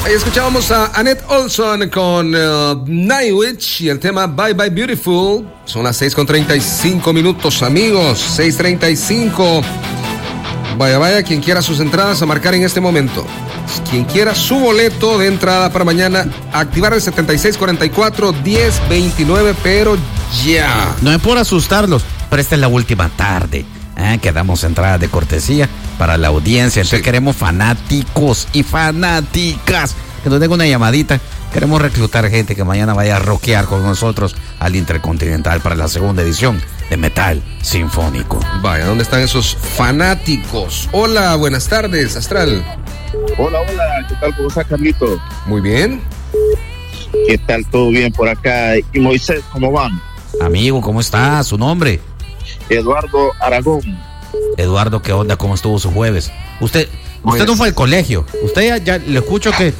Ahí escuchábamos a Annette Olson con Nightwish y el tema Bye Bye Beautiful. Son las 6:35, amigos. 6:35. Vaya, quien quiera sus entradas a marcar en este momento. Quien quiera su boleto de entrada para mañana, activar el 7644-1029, pero ya. No es por asustarlos, pero esta es la última tarde. Que damos entradas de cortesía para la audiencia. Entonces queremos fanáticos y fanáticas. Que nos den una llamadita. Queremos reclutar gente que mañana vaya a rockear con nosotros al Intercontinental para la segunda edición de Metal Sinfónico. Vaya, ¿dónde están esos fanáticos? Hola, buenas tardes, Astral. Hola, ¿qué tal? ¿Cómo está, Carlito? Muy bien. ¿Qué tal? ¿Todo bien por acá? ¿Y Moisés, cómo van? Amigo, ¿cómo está? ¿Su nombre? Eduardo Aragón. Eduardo, ¿qué onda? ¿Cómo estuvo su jueves? Usted no fue al colegio. Usted ya le escucho que...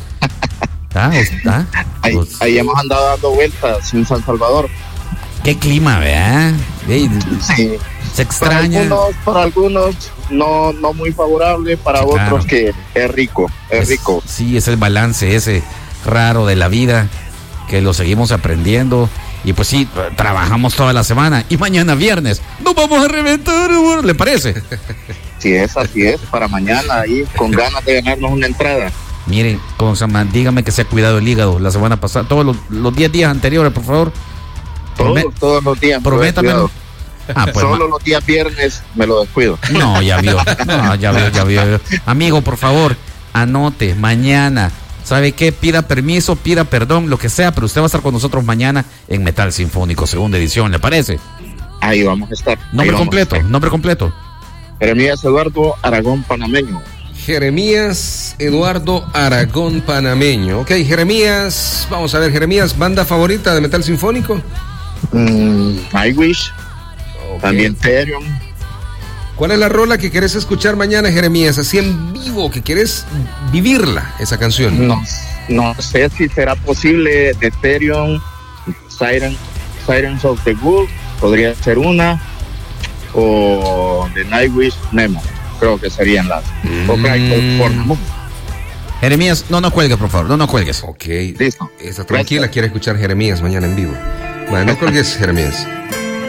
Ahí hemos andado dando vueltas en San Salvador. Qué clima, ¿verdad? Sí. Se extraña. Para algunos no muy favorable, para otros que es rico. Sí, es el balance ese raro de la vida que lo seguimos aprendiendo. Y pues sí, trabajamos toda la semana y mañana viernes nos vamos a reventar, ¿le parece? Sí, así es, para mañana ahí con ganas de ganarnos una entrada. Miren, dígame que se ha cuidado el hígado la semana pasada, todos los 10 días anteriores, por favor. Todos los días. Prométamelo. Pues, solo los días viernes me lo descuido. No, ya vio. Amigo, por favor, anote, mañana. ¿Sabe qué? Pida permiso, pida perdón, lo que sea, pero usted va a estar con nosotros mañana en Metal Sinfónico, segunda edición, ¿le parece? Ahí vamos a estar. Nombre completo. Jeremías Eduardo Aragón Panameño. Jeremías Eduardo Aragón Panameño. Ok, Jeremías, vamos a ver, Jeremías, ¿banda favorita de Metal Sinfónico? Nightwish, también Therion. ¿Cuál es la rola que querés escuchar mañana, Jeremías? Así en vivo, que querés vivirla, esa canción. No sé si será posible de Therion, Sirens of the Good, podría ser una, o de Nightwish, Nemo. Creo que serían las. Jeremías, no nos cuelgues, por favor, no nos cuelgues. Ok, listo. Esa tranquila quiere escuchar Jeremías mañana en vivo. Bueno, no cuelgues, Jeremías.